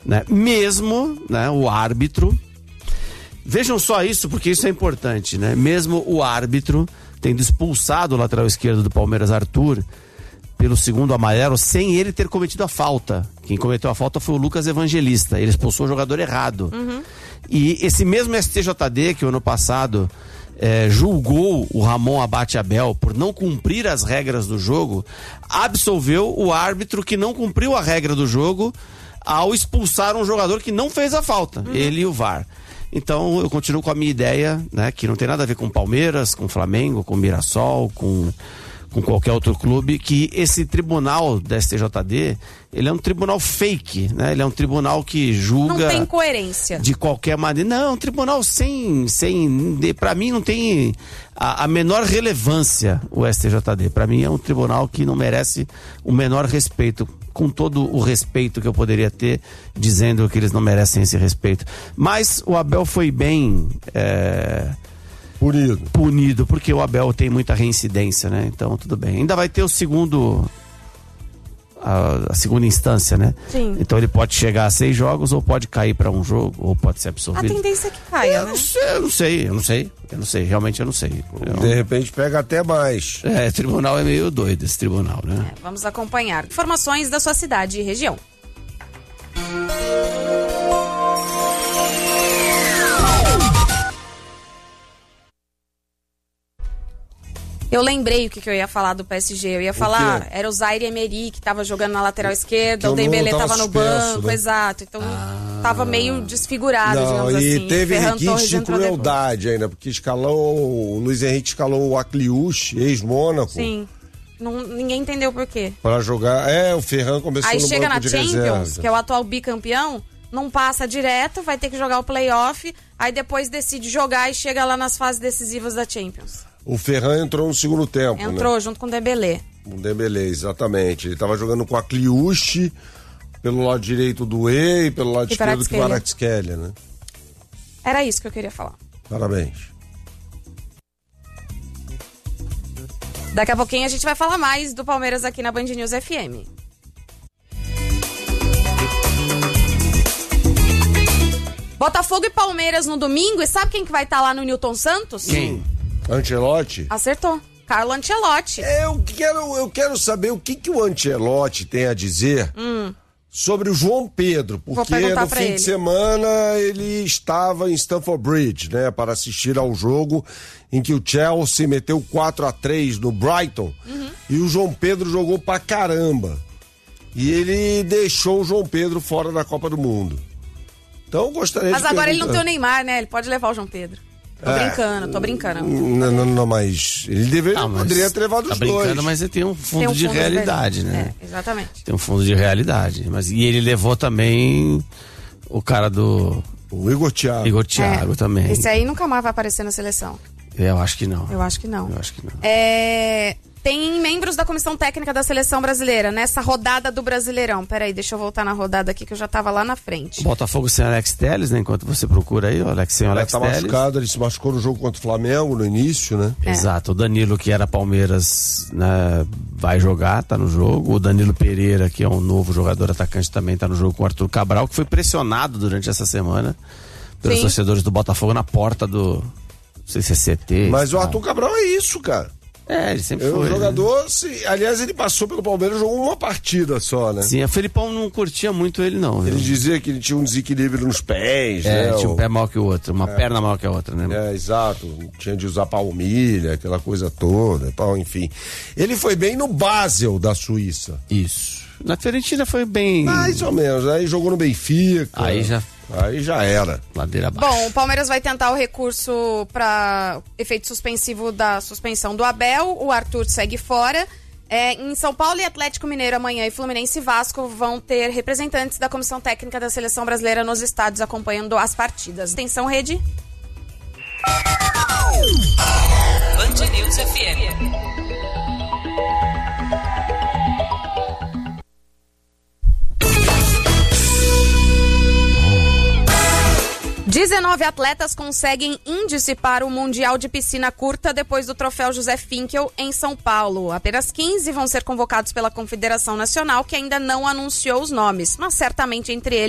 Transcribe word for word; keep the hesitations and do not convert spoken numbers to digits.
né? Mesmo, né, o árbitro, vejam só isso, porque isso é importante, né? Mesmo o árbitro tendo expulsado o lateral esquerdo do Palmeiras, Arthur, pelo segundo amarelo, sem ele ter cometido a falta. Quem cometeu a falta foi o Lucas Evangelista. Ele expulsou o jogador errado. Uhum. E esse mesmo S T J D que o ano passado é, julgou o Ramon Abate Abel por não cumprir as regras do jogo, absolveu o árbitro que não cumpriu a regra do jogo ao expulsar um jogador que não fez a falta. Uhum. Ele e o V A R. Então eu continuo com a minha ideia, né, que não tem nada a ver com Palmeiras, com Flamengo, com Mirassol, com, com qualquer outro clube, que esse tribunal da S T J D, ele é um tribunal fake, né? Ele é um tribunal que julga... Não tem coerência. De qualquer maneira. Não, é um tribunal sem... sem para mim não tem a, a menor relevância o S T J D. Para mim é um tribunal que não merece o menor respeito, com todo o respeito que eu poderia ter, dizendo que eles não merecem esse respeito. Mas o Abel foi bem é, punido. punido, porque o Abel tem muita reincidência, né? Então tudo bem. Ainda vai ter o segundo, a, a segunda instância, né? Sim. Então ele pode chegar a seis jogos, ou pode cair para um jogo, ou pode ser absolvido. A tendência é que caia, eu né? Não sei, eu não sei, eu não sei. Eu não sei, realmente eu não sei. Eu... De repente pega até mais. É, tribunal é meio doido esse tribunal, né? É, vamos acompanhar. Informações da sua cidade e região. Eu lembrei o que, que eu ia falar do P S G. Eu ia falar, era o Zaire Emery que tava jogando na lateral esquerda, o Dembélé tava, tava no banco, né? Exato. Então ah. tava meio desfigurado, Não, digamos e assim. E teve Ferran requinte Torres de crueldade depois. Ainda, porque escalou, o Luiz Henrique escalou o Acliuche, ex-Mônaco. Sim. Não, ninguém entendeu por quê. Para jogar, é, o Ferran começou Aí no chega banco na de Champions, reserva. que é o atual bicampeão, não passa direto, vai ter que jogar o playoff, aí depois decide jogar e chega lá nas fases decisivas da Champions. O Ferran entrou no segundo tempo, Entrou, né? junto com o Dembélé. O Dembélé, exatamente. Ele estava jogando com a Acliuche pelo lado direito do E e pelo lado e esquerdo do Kvaratskhelia, né? Era isso que eu queria falar. Parabéns. Daqui a pouquinho a gente vai falar mais do Palmeiras aqui na Band News F M. Botafogo e Palmeiras no domingo, e sabe quem que vai estar lá no Newton Santos? Quem? Ancelotti? Acertou. Carlo Ancelotti. Eu quero, eu quero saber o que, que o Ancelotti tem a dizer hum. sobre o João Pedro, porque no fim ele. de semana ele estava em Stamford Bridge, né, para assistir ao jogo em que o Chelsea meteu quatro a três no Brighton, uhum. e o João Pedro jogou pra caramba. E ele deixou o João Pedro fora da Copa do Mundo. Então eu gostaria Mas de agora perguntar... ele não tem o Neymar, né? Ele pode levar o João Pedro. Tô é, brincando, tô brincando. Não, não, não, mas ele deveria, ah, mas poderia ter levado os tá brincando, dois. Mas ele tem um fundo, tem um fundo de realidade, de né? É, exatamente. Tem um fundo de realidade. Mas, e ele levou também o cara do... O Igor Thiago. Igor Thiago é, também. Esse aí nunca mais vai aparecer na seleção. Eu acho que não. Eu acho que não. Eu acho que não. É... Tem membros da comissão técnica da seleção brasileira nessa rodada do Brasileirão. Peraí, deixa eu voltar na rodada aqui que eu já tava lá na frente. O Botafogo sem Alex Telles, né? Enquanto você procura aí, o Alex sem o Alex tá Telles. machucado, ele se machucou no jogo contra o Flamengo no início, né? É. Exato. O Danilo, que era Palmeiras, né, vai jogar, tá no jogo. O Danilo Pereira, que é um novo jogador atacante, também tá no jogo com o Arthur Cabral, que foi pressionado durante essa semana pelos Sim. torcedores do Botafogo na porta do... Não sei se é C T. Mas o Arthur Cabral é isso, cara. É, ele sempre é foi. O jogador, né? se, aliás, ele passou pelo Palmeiras, jogou uma partida só, né? Sim, o Felipão não curtia muito ele, não. Viu? Ele dizia que ele tinha um desequilíbrio nos pés, é, né? tinha um o... pé maior que o outro, uma é. perna maior que a outra, né? É, exato. Tinha de usar palmilha, aquela coisa toda, tal, enfim. Ele foi bem no Basel da Suíça. Isso. Na Fiorentina foi bem... Mais ou menos, aí jogou no Benfica. Aí já... Aí já era. Ladeira abaixo. Bom, o Palmeiras vai tentar o recurso para efeito suspensivo da suspensão do Abel. O Arthur segue fora. É, em São Paulo e Atlético Mineiro amanhã e Fluminense e Vasco vão ter representantes da comissão técnica da seleção brasileira nos estádios acompanhando as partidas. Atenção, rede. Band News F M. dezenove atletas conseguem índice para o Mundial de Piscina Curta depois do troféu José Finkel em São Paulo. Apenas quinze vão ser convocados pela Confederação Nacional, que ainda não anunciou os nomes, mas certamente entre eles